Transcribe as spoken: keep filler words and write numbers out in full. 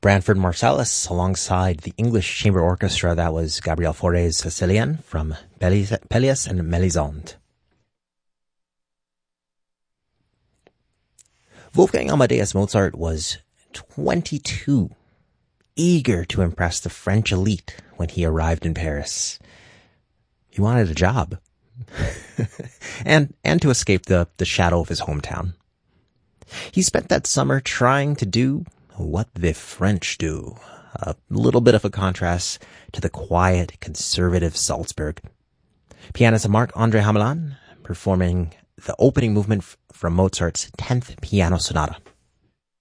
Branford Marsalis alongside the English Chamber Orchestra. That was Gabriel Fauré's Sicilian from Pelléas and Mélisande. Wolfgang Amadeus Mozart was twenty-two, eager to impress the French elite when he arrived in Paris. He wanted a job and and to escape the, the shadow of his hometown. He spent that summer trying to do what the French do, a little bit of a contrast to the quiet, conservative Salzburg. Pianist Marc-André Hamelin performing the opening movement from Mozart's tenth Piano Sonata.